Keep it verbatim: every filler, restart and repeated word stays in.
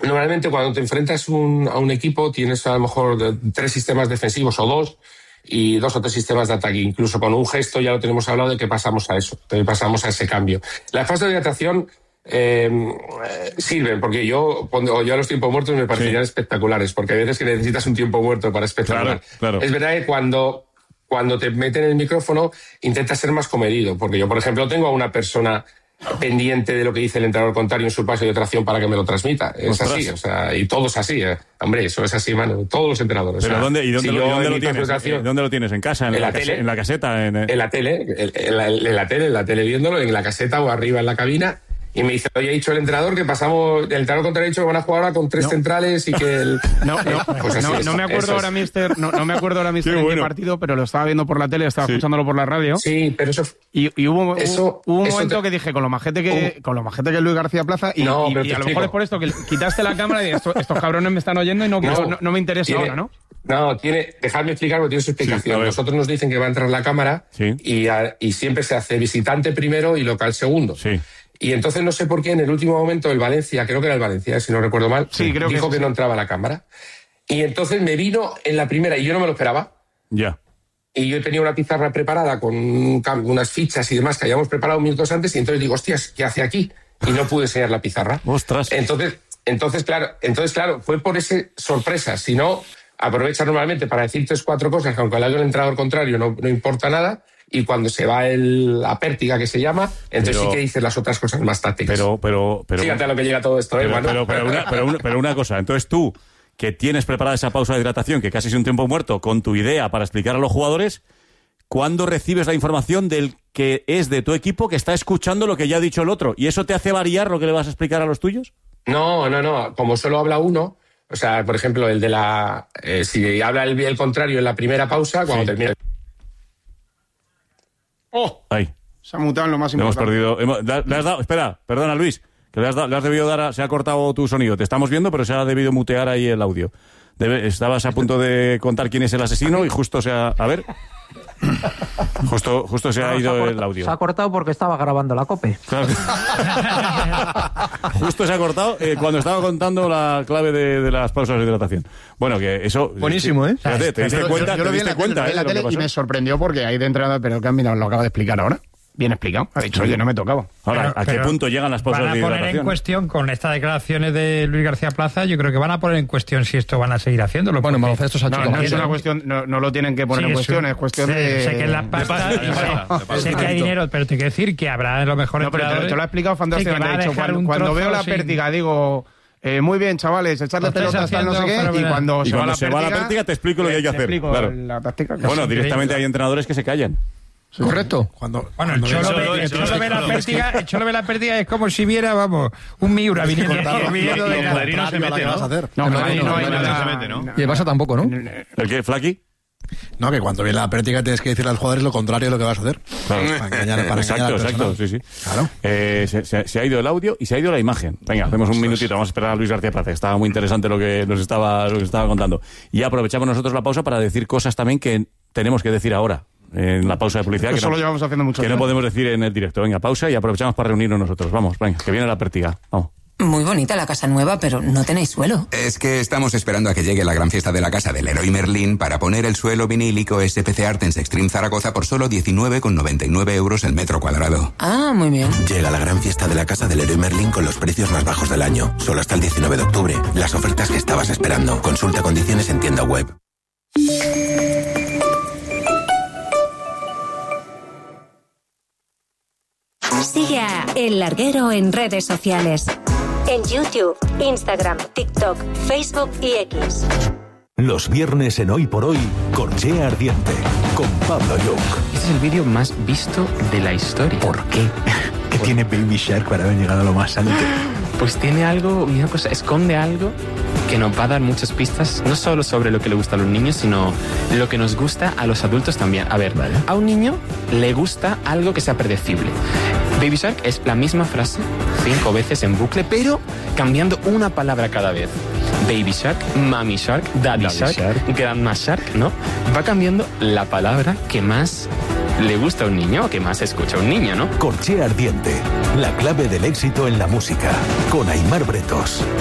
Normalmente cuando te enfrentas un, a un equipo tienes a lo mejor de, tres sistemas defensivos o dos y dos o tres sistemas de ataque. Incluso con un gesto ya lo tenemos hablado de que pasamos a eso, que pasamos a ese cambio. Las fases de hidratación eh, sirven, porque yo cuando yo a los tiempos muertos me parecerían sí. espectaculares, porque hay veces que necesitas un tiempo muerto para espectacular. Claro, claro. Es verdad que cuando, cuando te meten el micrófono intentas ser más comedido, porque yo, por ejemplo, tengo a una persona pendiente de lo que dice el entrenador contrario en su paso de hidratación para que me lo transmita. Es Ostras. así, o sea, y todo es así, ¿eh? Hombre, eso es así, mano, todos los entrenadores. ¿Pero o sea, dónde, y dónde, si lo, ¿y dónde lo tienes? ¿Eh? ¿Dónde lo tienes? ¿En casa? ¿En, en la, la, casa, tele? ¿En la caseta? En, en la tele, en la, en la tele, en la tele viéndolo, en la caseta o arriba en la cabina. Y me dice, oye, ha dicho el entrenador que pasamos, el entrenador contrario ha dicho que van a jugar ahora con tres no. centrales y que el... No, no, pues así no, es, no me acuerdo ahora, mister, no, no me acuerdo ahora, mister, en bueno. qué partido, pero lo estaba viendo por la tele, estaba sí. escuchándolo por la radio. Sí, pero eso... Y, y hubo, eso, hubo un eso momento te... que dije, con lo majete que, uh. con lo majete que es Luis García Plaza, y, no, y, y a lo explico. mejor es por esto que quitaste la cámara y estos, estos cabrones me están oyendo y no, no, no, no me interesa tiene, ahora, ¿no? No, tiene, dejadme explicar porque tiene su explicación. Sí, nosotros nos dicen que va a entrar la cámara sí. y, a, y siempre se hace visitante primero y local segundo. Sí. Y entonces no sé por qué en el último momento el Valencia, creo que era el Valencia, si no recuerdo mal, sí, creo dijo que, que sí. no entraba la cámara. Y entonces me vino en la primera y yo no me lo esperaba. Ya. Y yo tenía una pizarra preparada con un, unas fichas y demás que habíamos preparado minutos antes y entonces digo, hostias, ¿qué hace aquí? Y no pude enseñar la pizarra. Ostras. Entonces, entonces, claro, entonces, claro, fue por ese sorpresa. Si no, aprovecha normalmente para decir tres, cuatro cosas que aunque le haga el entrenador contrario no, no importa nada. Y cuando se va el, la pértiga, que se llama, entonces pero, sí que dices las otras cosas más tácticas. Pero, pero, pero... Fíjate a lo que llega todo esto, pero, ¿eh, pero, pero, una, pero, una, pero una cosa, entonces tú, que tienes preparada esa pausa de hidratación, que casi es un tiempo muerto, con tu idea para explicar a los jugadores, ¿cuándo recibes la información del que es de tu equipo que está escuchando lo que ya ha dicho el otro? ¿Y eso te hace variar lo que le vas a explicar a los tuyos? No, no, no. Como solo habla uno, o sea, por ejemplo, el de la... Eh, si habla el, el contrario en la primera pausa, cuando sí. termina... ¡Oh! Ahí. Se ha mutado en lo más importante. Hemos perdido. Hemos, le has dado, espera, perdona, Luis, que le has, dado, le has debido dar. A, se ha cortado tu sonido. Te estamos viendo, pero se ha debido mutear ahí el audio. Debe, estabas a punto de contar quién es el asesino y justo se ha. A ver. Justo, justo se no, ha ido se ha cortado, el audio. Se ha cortado porque estaba grabando la COPE. Claro. Justo se ha cortado eh, cuando estaba contando la clave de, de las pausas de hidratación. Bueno, que eso... Buenísimo, ¿eh? Fíjate, te diste yo, cuenta, yo, yo te diste la cuenta. Tele, ¿eh? la tele y me sorprendió porque ahí de entrada, pero que mira, lo acaba de explicar ahora. Bien explicado. Ha dicho, oye, no me tocaba. Ahora, pero, ¿a qué punto llegan las pausas de hidratación? Van a poner en cuestión, con estas declaraciones de Luis García Plaza, yo creo que van a poner en cuestión si esto van a seguir haciéndolo. Bueno, baloncesto se ha hecho. No, no es una cuestión, no, no lo tienen que poner sí, en cuestión, es cuestión sé, de... Sé que es la pasta, sé, sé que hay dinero, pero te quiero decir que habrá lo mejor... No, pero te, te lo ha explicado fantásticamente. Dicho, cuando cuando veo la pértiga, digo... Eh, muy bien, chavales, echarle pelotas hasta no sé qué, y cuando, y se, cuando va la se pértiga, va la pértiga te explico lo que hay que hacer. Claro. La táctica, bueno, directamente hay entrenadores que se callan. Sí. ¿Correcto? Cuando, bueno, el Cholo, ve, el Cholo ve la pértiga, el Cholo ve la pértiga es como si viera, vamos, un Miura viniendo, viniendo de casa. Y no se mete, ¿no? No, no hay nada. Y el Barça tampoco, ¿no? ¿El qué, Flaky? No, que cuando viene la pértiga tienes que decirle a los jugadores lo contrario de lo que vas a hacer. Claro. Para engañar, para exacto, engañar exacto, sí, sí. Claro. Eh, se, se, se ha ido el audio y se ha ido la imagen. Venga, hacemos un minutito, vamos a esperar a Luis García Plaza. Estaba muy interesante lo que nos estaba, lo que estaba contando. Y aprovechamos nosotros la pausa para decir cosas también que tenemos que decir ahora. En la pausa de publicidad. Eso que lo llevamos haciendo mucho Que no podemos decir en el directo. Venga, pausa y aprovechamos para reunirnos nosotros. Vamos, venga, que viene la pértiga. Vamos. Muy bonita la casa nueva, pero no tenéis suelo. Es que estamos esperando a que llegue la gran fiesta de la casa del Leroy Merlin para poner el suelo vinílico S P C Artens Extreme Zaragoza por solo diecinueve con noventa y nueve euros el metro cuadrado. Ah, muy bien. Llega la gran fiesta de la casa del Leroy Merlin con los precios más bajos del año. Solo hasta el diecinueve de octubre. Las ofertas que estabas esperando. Consulta condiciones en tienda web. Sigue a El Larguero en redes sociales. En YouTube, Instagram, TikTok, Facebook y X. Los viernes en Hoy por Hoy, Corchea Ardiente, con Pablo Lloc. Este es el vídeo más visto de la historia. ¿Por qué? ¿Qué tiene Baby Shark para haber llegado a lo más alto? Pues tiene algo, una cosa, esconde algo que nos va a dar muchas pistas, no solo sobre lo que le gusta a los niños, sino lo que nos gusta a los adultos también. A ver, vale. A un niño le gusta algo que sea predecible. Baby Shark es la misma frase cinco veces en bucle, pero cambiando una palabra cada vez. Baby Shark, Mommy Shark, Daddy, Daddy Shark, Shark, Grandma Shark, ¿no? Va cambiando la palabra que más le gusta a un niño o que más escucha a un niño, ¿no? Corchea Ardiente, la clave del éxito en la música, con Aimar Bretos.